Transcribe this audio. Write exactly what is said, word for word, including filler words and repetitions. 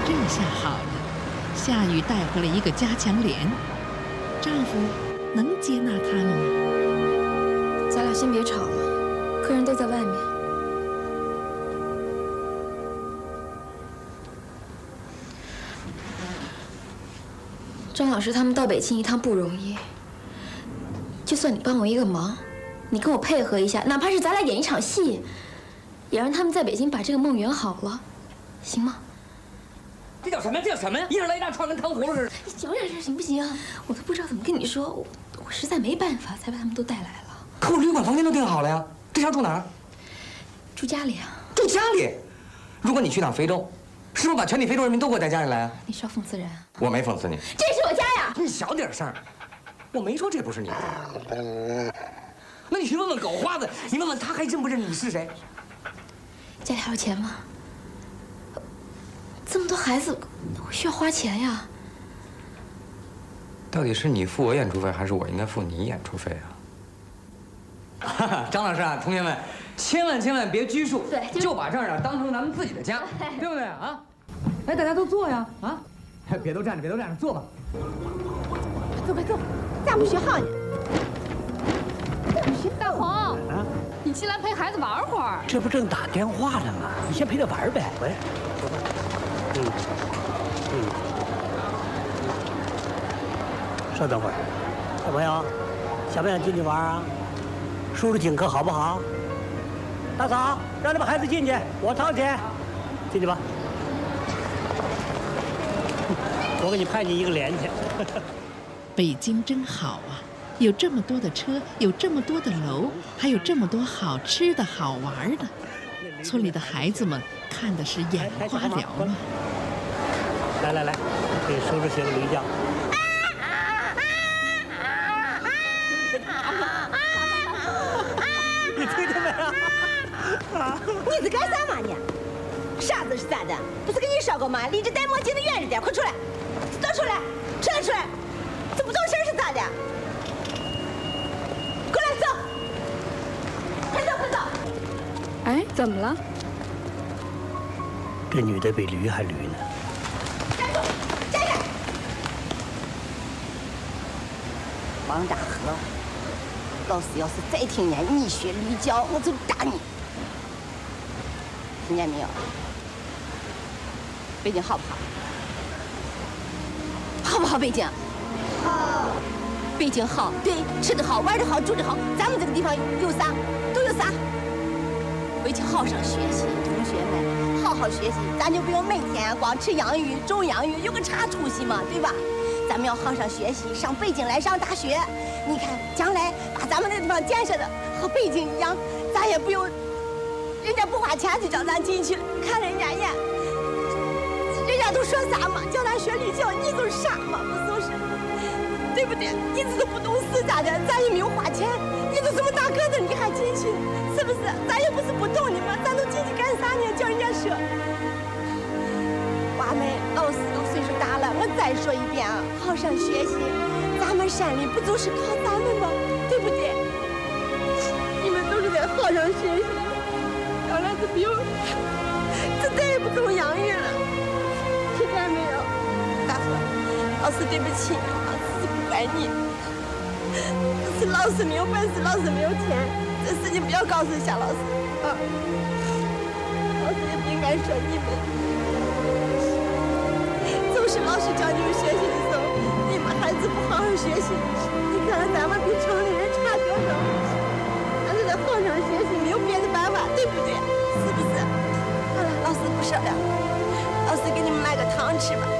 这下好了，夏雨带回了一个加强连，丈夫能接纳他们吗？ 咱俩先别吵了，客人都在外面。张老师他们到北京一趟不容易，就算你帮我一个忙，你跟我配合一下，哪怕是咱俩演一场戏，也让他们在北京把这个梦圆好了，行吗？ 这叫什么？这叫什么呀？一人来一大串，跟糖葫芦似的。 你小点声行不行？我都不知道怎么跟你说，我我实在没办法，才把他们都带来了。 可我旅馆房间都订好了呀，这想住哪儿？ 住家里啊。 住家里？如果你去趟非洲，是不是把全体非洲人民都给我带家里来啊？ 你是要讽刺人啊？ 我没讽刺你。 这是我家呀！ 你小点声，我没说这不是你的。那你去问问狗花子，你问问他还认不认你是谁？ 家里还有钱吗？ 这么多孩子，我需要花钱呀。 到底是你付我演出费，还是我应该付你演出费啊？张老师啊，同学们，千万千万别拘束， 对，就, 就把这儿啊当成咱们自己的家，对不对啊？哎，大家都坐呀，啊，别都站着，别都站着，坐吧。 走快走，咱不学好呢。 大红，啊，你进来陪孩子玩会儿。 这不正打电话呢吗？你先陪他玩呗。喂。 嗯，嗯，稍等会儿，小朋友，想不想进去玩啊？叔叔请客好不好？大嫂，让你把孩子进去，我掏钱，进去吧。我给你派你一个连去。 北京真好啊，有这么多的车，有这么多的楼，还有这么多好吃的好玩的。村里的孩子们看的是眼花缭乱。 来来来，给叔叔学个驴叫。你听见没有？ 你是干啥嘛呢？傻子是咋的？不是跟你说过吗？离这戴墨镜的远着点，快出来！走出来！出来出来！这不懂事是咋的？过来走！快走快走！ 哎，怎么了？ 这女的比驴还驴呢。 王大河，老师要是再听见你学驴叫，我就打你。听见没有？北京好不好？好不好？北京？好。北京好，对，吃得好，玩得好，住得好。咱们这个地方有啥？都有啥？回去好好学习，同学们，好好学习，咱就不用每天光吃洋芋、种洋芋，有个啥出息嘛，对吧？ 咱们要好上学习，上北京来上大学。你看，将来把咱们这地方建设的和北京一样，咱也不用人家不花钱就叫咱进去了，看人家眼，人家都说啥嘛？叫咱学驴叫，你就是傻嘛，不就是？对不对？你这都不懂事咋的？咱也没有花钱，你都这么大个子，你还进去，是不是？咱也不是不懂你嘛，咱都进去干啥呢？叫人家说。 娃们，老师都岁数大了，我再说一遍啊，好上学习。咱们山里不就是靠咱们吗？对不对？你们都是在好上学习，将来就不用，就再也不种洋芋了。听见没有？大河，老师对不起你，老师是不怪你，是老师没有本事，老师没有钱，这事情不要告诉夏老师啊。老师也不应该说你们。 是老师教你们学习的时候，你们孩子不好好学习，你看看咱们比城里人差多少？咱就得好上学习，没有别的办法，对不对？是不是？好了，老师不说了，老师给你们买个糖吃吧。